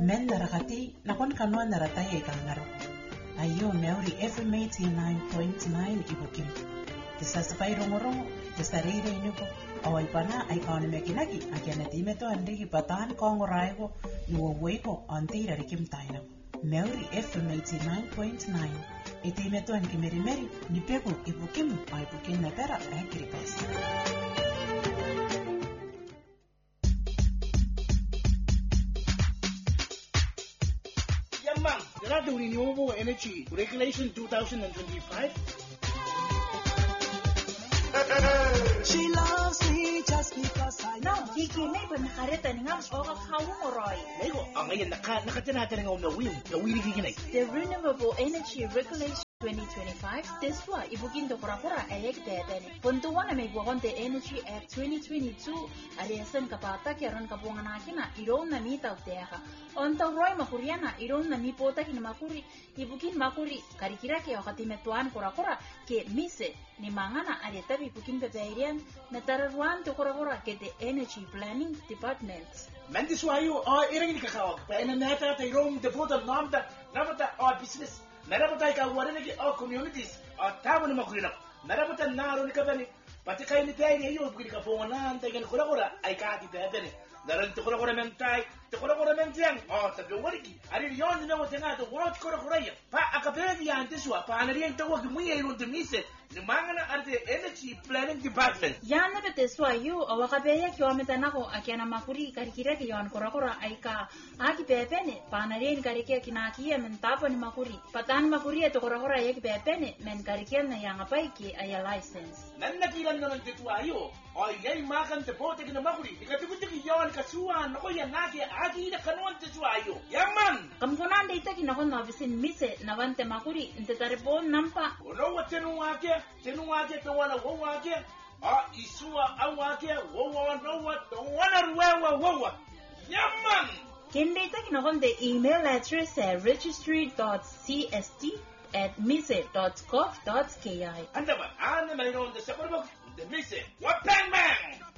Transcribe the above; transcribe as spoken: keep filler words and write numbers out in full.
Men narakati nakon kanwa narataya ikangaro. Ayo meuri F M eighty-nine point nine ibukim. Tisasapay rongorongo, tisarire inuko. Away pana ay kaon mekinaki akiana timeto andigi patan kongo raigo nuwaweko antira rikim taina. Meuri F M eighty-nine point nine. Itimeto ankimeri meri nipeku ibukim ay bukim nepera akiripes. The Renewable Energy Regulation twenty twenty-five. She loves me just because I know. Hiki may be nakareta nga oka kaumoroy. Lego, ang ngayon naka nakatanatan nga na wheel, na wheel giginay. The Renewable Energy Regulation twenty twenty-five deswa ibugin do kura-kura ayek dedene. Puntuan na may buwan the Energy Act twenty twenty-two aliasan kapata kiaron kabuangan nakina iron na mitaw teha. Onta roy makuriana iron na mipota kina makuri ibugin makuri karikira ke okatimetuan kura-kura ke mise ni mangana areta ibugin bebeirian na tararuan to kura-kura ke the Energy Planning Department. Mandis wayo oh irang ni kakawag pa ina nata tay rom the vote namda namata oh business narapata ka warene ki oh communities oh tabo ni makurina narapata naro ni kabani pati kay ni tay ni yo bugin ka fongan tay kan kura-kura ay ka ti dedene daran to kura-kura mentay to kura-kura mentang oh tabi wariki ari yon ni mo tenga to world kura-kura ya pa akapedi antes wa pa anari ang tawag mo yero de mise ni mangana arte Energy Planning Department yana bete swa yu awakabeya kiwameta nako akiana makuri karikira ki yon kura-kura ay ka aki pepene pa anari ang karikia kinakia mentapo ni makuri patan makuri to kura-kura ay pepene men karikia na yang apay ki ay license nan nakilan naman dito ayo o yay makan te bote ki na makuri ikatuguti ki yon kasuan ako yan naki agi na kanuan dito ayo yaman kamkunan dito kinakon na visin mise nawante makuri inte taripon nampa ono wa tenu wake tenu wake to wana wo wake a isua awake wo wo no wa to wana ruwa wo yaman kende ita kinakon the email address at registry dot c s t at mise dot gov dot k i anda ba anda mayroon de sa parbog de mise wa bang bang